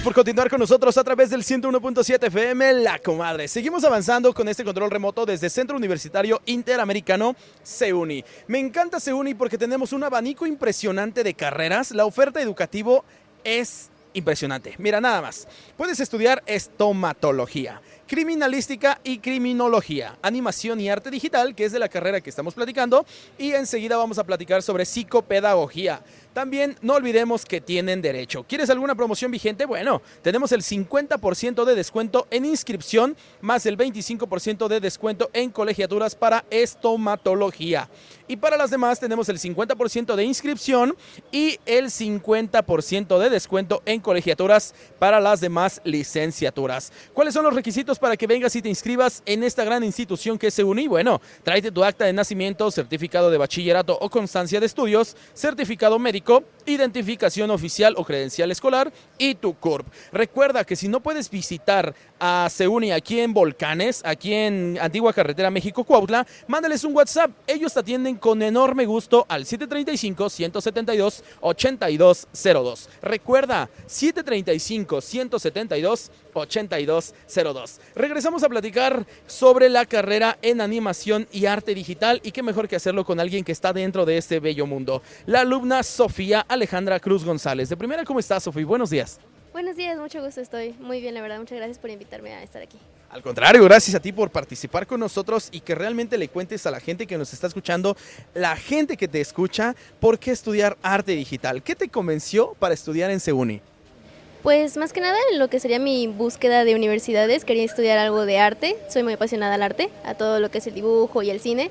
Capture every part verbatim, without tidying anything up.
Gracias por continuar con nosotros a través del ciento uno punto siete F M, La Comadre. Seguimos avanzando con este control remoto desde Centro Universitario Interamericano, CEUNI. Me encanta CEUNI porque tenemos un abanico impresionante de carreras. La oferta educativa es impresionante. Mira, nada más. Puedes estudiar estomatología, criminalística y criminología, animación y arte digital, que es de la carrera que estamos platicando, y enseguida vamos a platicar sobre psicopedagogía. También no olvidemos que tienen derecho. ¿Quieres alguna promoción vigente? Bueno, tenemos el cincuenta por ciento de descuento en inscripción, más el veinticinco por ciento de descuento en colegiaturas para estomatología. Y para las demás tenemos el cincuenta por ciento de inscripción y el cincuenta por ciento de descuento en colegiaturas para las demás licenciaturas. ¿Cuáles son los requisitos para que vengas y te inscribas en esta gran institución que es CEUNI? Bueno, tráete tu acta de nacimiento, certificado de bachillerato o constancia de estudios, certificado médico, identificación oficial o credencial escolar y tu C U R P. Recuerda que si no puedes visitar a CEUNI aquí en Volcanes, aquí en Antigua Carretera México-Cuautla, mándales un WhatsApp. Ellos te atienden con enorme gusto al siete treinta y cinco, ciento setenta y dos, ochenta y dos cero dos. Recuerda, siete treinta y cinco, ciento setenta y dos, ochenta y dos cero dos. Regresamos a platicar sobre la carrera en animación y arte digital, y qué mejor que hacerlo con alguien que está dentro de este bello mundo. La alumna Sofía Alejandra Cruz González. De primera, ¿cómo estás, Sofía? Buenos días. Buenos días, mucho gusto, estoy muy bien, la verdad. Muchas gracias por invitarme a estar aquí. Al contrario, gracias a ti por participar con nosotros y que realmente le cuentes a la gente que nos está escuchando, la gente que te escucha, por qué estudiar arte digital. ¿Qué te convenció para estudiar en CEUNI? Pues más que nada en lo que sería mi búsqueda de universidades, quería estudiar algo de arte, soy muy apasionada al arte, a todo lo que es el dibujo y el cine,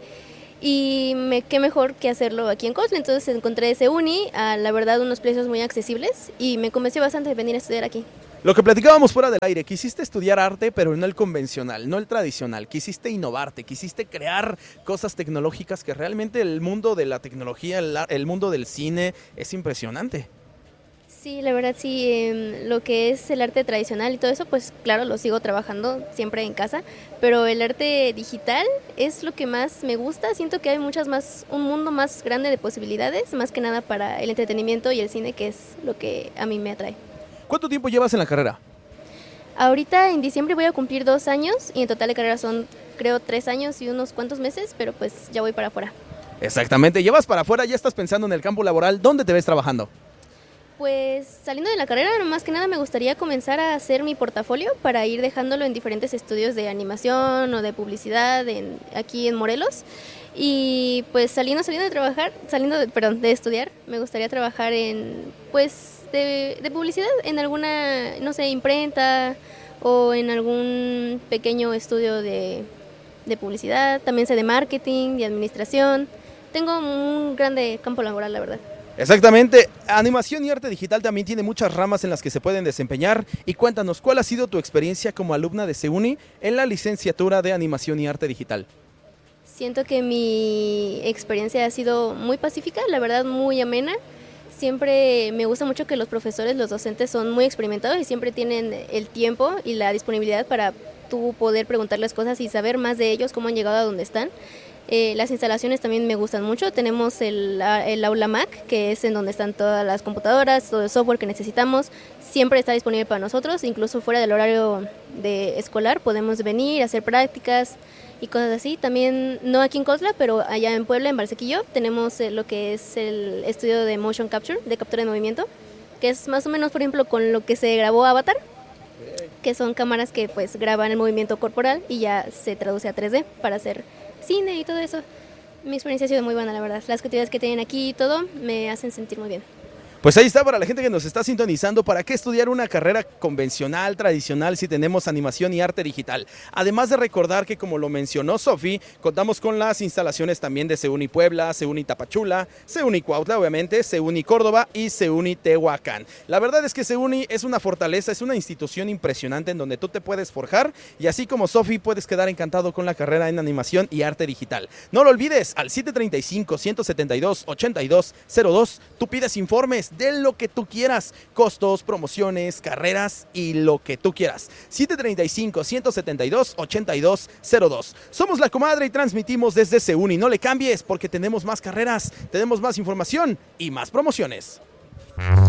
y me, qué mejor que hacerlo aquí en Cuautla. Entonces encontré CEUNI, a la verdad unos precios muy accesibles, y me convenció bastante de venir a estudiar aquí. Lo que platicábamos fuera del aire, quisiste estudiar arte, pero no el convencional, no el tradicional. Quisiste innovarte, quisiste crear cosas tecnológicas que realmente el mundo de la tecnología, el, el mundo del cine es impresionante. Sí, la verdad sí, eh, lo que es el arte tradicional y todo eso, pues claro, lo sigo trabajando siempre en casa, pero el arte digital es lo que más me gusta. Siento que hay muchas más, un mundo más grande de posibilidades, más que nada para el entretenimiento y el cine, que es lo que a mí me atrae. ¿Cuánto tiempo llevas en la carrera? Ahorita en diciembre voy a cumplir dos años y en total de carrera son creo tres años y unos cuantos meses, pero pues ya voy para afuera. Exactamente, llevas para afuera, ya estás pensando en el campo laboral. ¿Dónde te ves trabajando? Pues saliendo de la carrera, más que nada me gustaría comenzar a hacer mi portafolio para ir dejándolo en diferentes estudios de animación o de publicidad en, aquí en Morelos. Y pues saliendo, saliendo de trabajar, saliendo de, perdón, de estudiar, me gustaría trabajar en, pues, de, de publicidad, en alguna, no sé, imprenta o en algún pequeño estudio de, de publicidad. También sé de marketing y administración. Tengo un grande campo laboral, la verdad. Exactamente, animación y arte digital también tiene muchas ramas en las que se pueden desempeñar. Y cuéntanos, ¿cuál ha sido tu experiencia como alumna de CEUNI en la licenciatura de animación y arte digital? Siento que mi experiencia ha sido muy pacífica, la verdad muy amena. Siempre me gusta mucho que los profesores, los docentes son muy experimentados y siempre tienen el tiempo y la disponibilidad para tú poder preguntarles cosas y saber más de ellos, cómo han llegado a donde están. Eh, las instalaciones también me gustan mucho. Tenemos el, el aula Mac, que es en donde están todas las computadoras, todo el software que necesitamos. Siempre está disponible para nosotros, incluso fuera del horario de escolar podemos venir, hacer prácticas y cosas así. También, no aquí en Cuautla, pero allá en Puebla, en Valsequillo, tenemos eh, lo que es el estudio de motion capture, de captura de movimiento, que es más o menos, por ejemplo, con lo que se grabó Avatar, que son cámaras que pues graban el movimiento corporal y ya se traduce a tres D para hacer cine y todo eso. Mi experiencia ha sido muy buena, la verdad. Las actividades que tienen aquí y todo me hacen sentir muy bien. Pues ahí está, para la gente que nos está sintonizando, ¿para qué estudiar una carrera convencional, tradicional, si tenemos animación y arte digital? Además de recordar que, como lo mencionó Sofi, contamos con las instalaciones también de CEUNI Puebla, CEUNI Tapachula, CEUNI Cuautla, obviamente, CEUNI Córdoba y CEUNI Tehuacán. La verdad es que CEUNI es una fortaleza, es una institución impresionante en donde tú te puedes forjar, y así como Sofi puedes quedar encantado con la carrera en animación y arte digital. No lo olvides, al siete treinta y cinco, ciento setenta y dos, ochenta y dos cero dos, tú pides informes de lo que tú quieras, costos, promociones, carreras y lo que tú quieras. siete treinta y cinco, ciento setenta y dos, ochenta y dos cero dos. Somos La Comadre y transmitimos desde CEUNI. No le cambies porque tenemos más carreras, tenemos más información y más promociones.